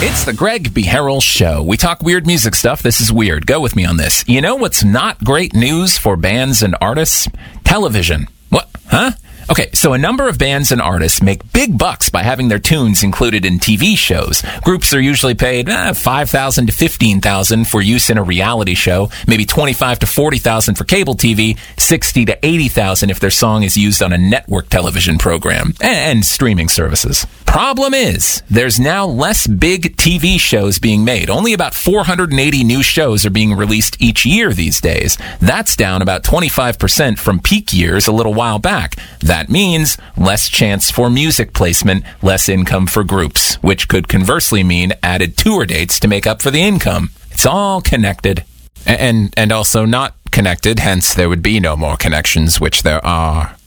It's the Greg B. Harrell Show. We talk weird music stuff. This is weird. Go with me on this. You know what's not great news for bands and artists? Television. What? Huh? Okay, so a number of bands and artists make big bucks by having their tunes included in TV shows. Groups are usually paid $5,000 to $15,000 for use in a reality show, maybe $25,000 to $40,000 for cable TV, $60,000 to $80,000 if their song is used on a network television program, and streaming services. Problem is, there's now less big TV shows being made. Only about 480 new shows are being released each year these days. That's down about 25% from peak years a little while back. That means less chance for music placement, less income for groups, which could conversely mean added tour dates to make up for the income. It's all connected. And also not connected, hence there would be no more connections, which there are.